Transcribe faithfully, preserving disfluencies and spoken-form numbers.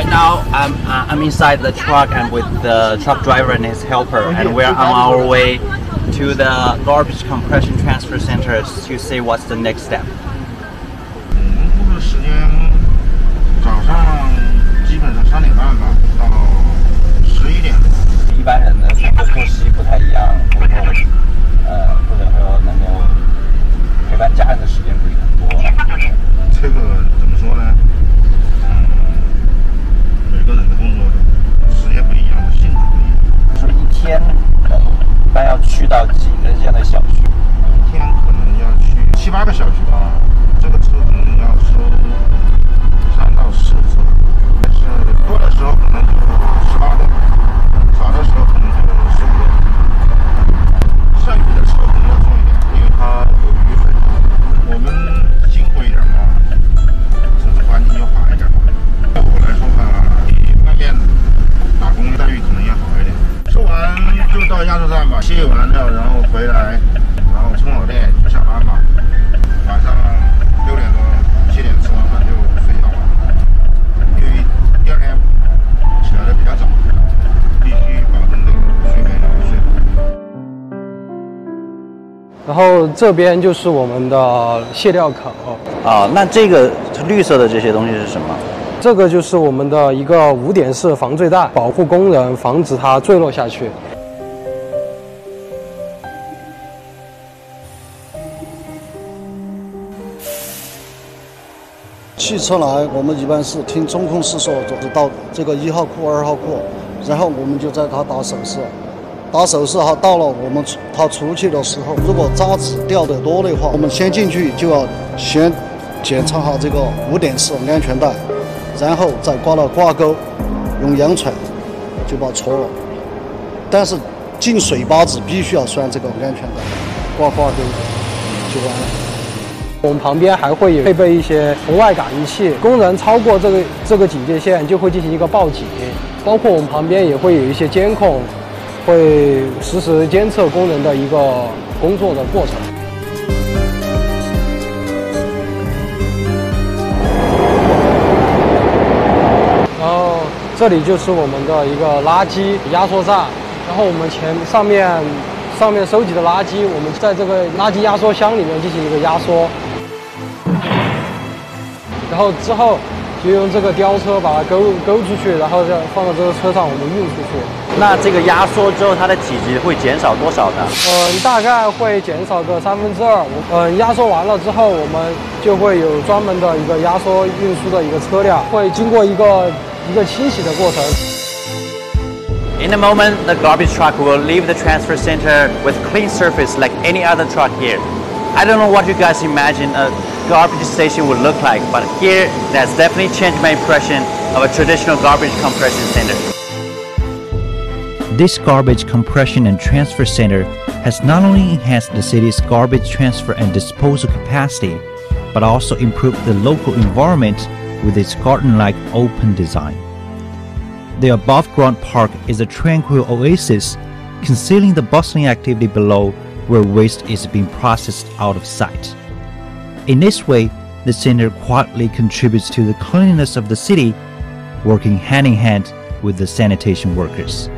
right now, I'm uh, I'm inside the truck and with the truck driver and his helper, and we're on our way to the garbage compression transfer center to see what's the next step. 嗯，工作时间早上基本上三点半吧，到十一点。 一般人的生活作息不太一样，或者说呃，或者说能够陪伴家人的时间不是很多。 这个怎么说呢？嗯，每个人的工作时间不一样，性质不一样。 是一天可能一般要去到几个这样的小区？ 一天可能要去七八个小区吧。这个车可能要收三到四次，但是多的时候可能就十八个，少的时候可能就十五个。剩余的车可能要重一点，因为它有雨水。我们辛苦一点嘛，生活环境就好一点。对我来说吧，比外面打工待遇可能要好一点。收完就到压缩站吧，卸完了然后回来，然后充好电就下班吧。晚上六点多七点吃完饭就睡觉了，因为第二天起来的比较早，必须保证这个睡眠睡好。 然后这边就是我们的卸料口。 啊，那这个绿色的这些东西是什么？ 这个就是我们的一个五点式防坠带，保护工人，防止它坠落下去。 汽车来，我们一般是听中控室说，就是到这个一号库、二号库，然后我们就在它打手势，打手势哈，到了我们它出去的时候，如果渣子掉得多的话，我们先进去就要先检查好这个五点式安全带，然后再挂到挂钩，用羊铲就把它戳了。但是进水坝子必须要拴这个安全带，挂挂钩就完了。 我们旁边还会有配备一些红外感应器，工人超过这个这个警戒线就会进行一个报警，包括我们旁边也会有一些监控，会实时监测工人的一个工作的过程。然后这里就是我们的一个垃圾压缩站，然后我们前上面上面收集的垃圾，我们在这个垃圾压缩箱里面进行一个压缩。然后之后就用这个吊车把它勾勾出去，然后再放到这个车上，我们运出去。 那这个压缩之后，它的体积会减少多少呢？ 嗯，大概会减少个三分之二。嗯，压缩完了之后，我们就会有专门的一个压缩运输的一个车辆，会经过一个一个清洗的过程。 In a moment, the garbage truck will leave the transfer center with clean surface like any other truck here. I don't know what you guys imagine a garbage station would look like, but here, that's definitely changed my impression of a traditional garbage compression center. This garbage compression and transfer center has not only enhanced the city's garbage transfer and disposal capacity, but also improved the local environment with its garden-like open design. The above-ground park is a tranquil oasis, concealing the bustling activity below where waste is being processed out of sight. In this way, the center quietly contributes to the cleanliness of the city, working hand in hand with the sanitation workers.